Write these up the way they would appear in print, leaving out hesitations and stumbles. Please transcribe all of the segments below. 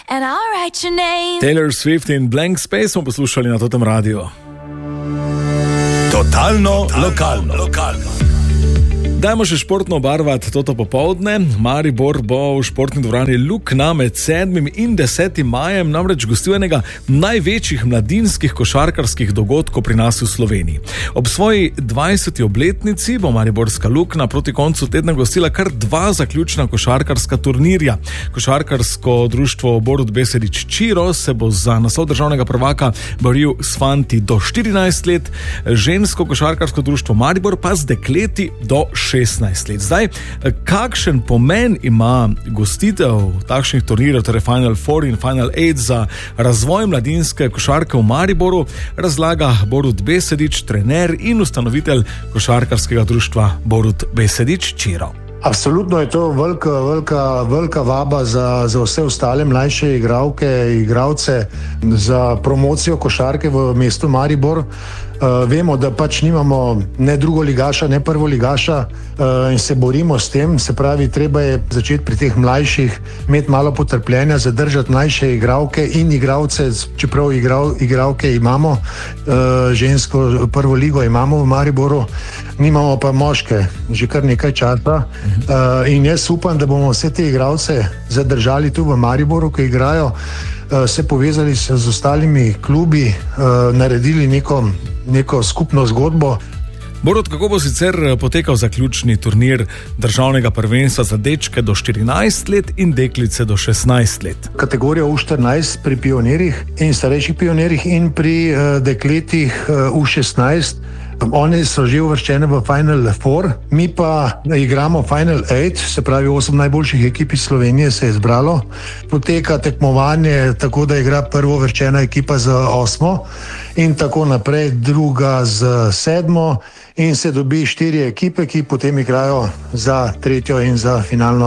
and I'll write your name. Taylor Swift in Blank Space smo poslušali na Totem Radio. Totalno lokalno. Dajmo še športno obarvati toto popoldne. Maribor bo v športni dvorani Lukna med 7. in 10. majem namreč gostil enega največjih mladinskih košarkarskih dogodkov pri nas v Sloveniji. Ob svoji 20. obletnici bo mariborska Lukna proti koncu tedna gostila kar 2 zaključna košarkarska turnirja. Košarkarsko društvo Borut Besedić Čiro se bo za naslov državnega prvaka boril s fanti do 14 let, žensko košarkarsko društvo Maribor pa z dekleti do 16 let. Zdaj, kakšen pomen ima gostitev takšnih turnirjev, torej Final Four in Final 8 za razvoj mladinske košarke v Mariboru, razlaga Borut Besedić, trener in ustanovitelj košarkarskega društva Borut Besedić Čiro. Absolutno je to velika vaba za vse ostale mlajše igralce za promocijo košarke v mestu Maribor. Vemo, da pač nimamo ne drugoligaša, ne prvoligaša in se borimo s tem. Se pravi, treba je začeti pri teh mlajših, imeti malo potrpljenja, zadržati mlajše igralke in igralce, čeprav igralke imamo, žensko prvo ligo imamo v Mariboru, nimamo pa moške že kar nekaj časa. In jaz upam, da bomo vse te igralce zadržali tu v Mariboru, ki igrajo, se povezali z ostalimi klubi, naredili neko skupno zgodbo. Borut, kako bo sicer potekal zaključni turnir državnega prvenstva za dečke do 14 let in deklice do 16 let? Kategorija U14 pri pionirjih in starejših pionirjih in pri dekletih U16. Oni so že uvrščene v Final Four, mi pa igramo Final 8, se pravi 8 najboljših ekip iz Slovenije se je zbralo. Poteka tekmovanje tako, da igra prvo uvrščena ekipa z 8 in tako naprej, druga z 7 in se dobi 4 ekipe, ki potem igrajo za tretjo in za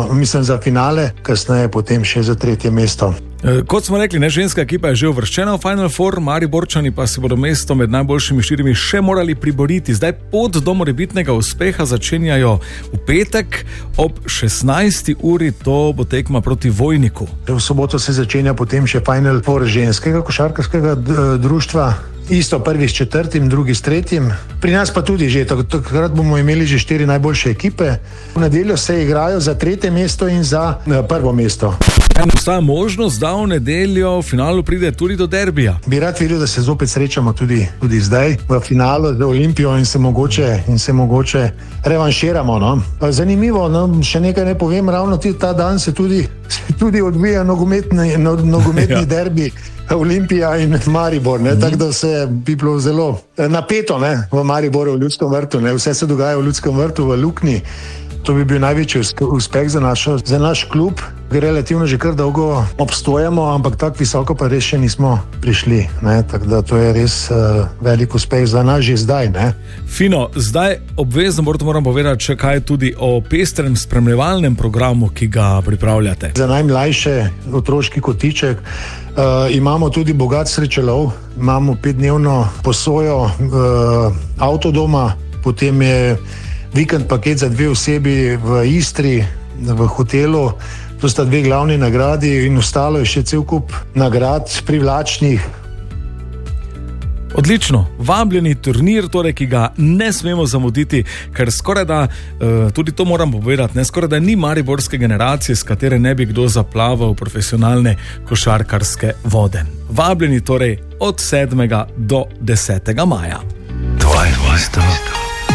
finale, kasneje potem še za 3. mesto. Kot smo rekli, ženska ekipa je že uvrščena v Final Four, Mariborčani pa si bodo mesto med najboljšimi 4 še morali priboriti. Zdaj pot do morebitnega uspeha začenjajo v petek ob 16. uri, to bo tekma proti Vojniku. V soboto se začenja potem še Final Four ženskega košarkarskega društva. Isto prvi s 4., drugi s 3. Pri nas pa tudi že, takrat bomo imeli že 4 najboljše ekipe. V nedeljo se igrajo za 3. mesto in za 1. mesto. Obstaja možnost, da v nedeljo v finalu pride tudi do derbija. Bi rad videl, da se zopet srečamo tudi zdaj v finalu za Olimpijo in se mogoče revanširamo. No? Zanimivo, še nekaj ne povem, ravno ta dan se tudi odvija nogometni derbi. Olimpija in Maribor, tako da se bi bilo zelo napeto v Mariboru, v Ljudskem vrtu. Vse se dogaja v Ljudskem vrtu, v Lukni. To bi bil največji uspeh za naš klub. Relativno že kar dolgo obstojamo, ampak tako visoko pa res še nismo prišli. Tako da to je res velik uspeh za nas že zdaj. Fino, zdaj obvezno moram povedati še kaj tudi o pestrem spremljevalnem programu, ki ga pripravljate. Za najmlajše otroški kotiček imamo tudi bogat srečelov, imamo 5-dnevno posojo avtodoma, potem je vikend paket za 2 osebi v Istri, v hotelu, to sta 2 glavni nagradi in ostalo je še cel kup nagrad privlačnih. Odlično, vabljeni turnir, torej, ki ga ne smemo zamuditi, ker skorajda, tudi to moram povedati, skorajda ni mariborske generacije, s katere ne bi kdo zaplaval v profesionalne košarkarske vode. Vabljeni torej od 7. do 10. maja. 22.